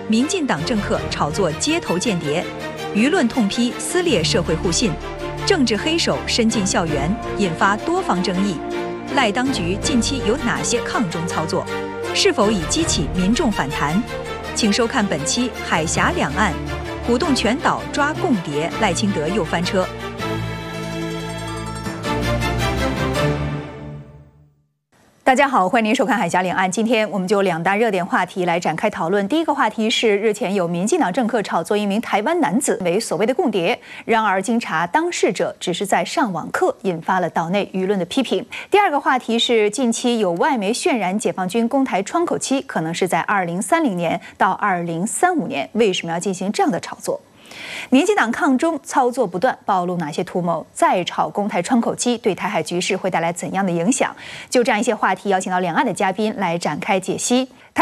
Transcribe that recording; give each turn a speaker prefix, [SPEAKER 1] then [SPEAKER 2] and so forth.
[SPEAKER 1] 民进党政客炒作街头间谍，舆论痛批撕裂社会互信，政治黑手伸进校园，引发多方争议。赖当局近期有哪些抗中操作？是否已激起民众反弹？请收看本期《海峡两岸》，鼓动全岛抓共谍，赖清德又翻车。大家好，欢迎您收看《海峡两岸》。今天我们就两大热点话题来展开讨论。第一个话题是日前有民进党政客炒作一名台湾男子为所谓的共谍，然而经查当事者只是在上网课，引发了岛内舆论的批评。第二个话题是近期有外媒渲染解放军攻台窗口期可能是在2030年到2035年，为什么要进行这样的炒作？民进党抗中操作不断，暴露哪些图谋？再炒攻台窗口期对台海局势会带来怎样的影响？就这样一些话题，邀请到两岸的嘉宾来展开解析。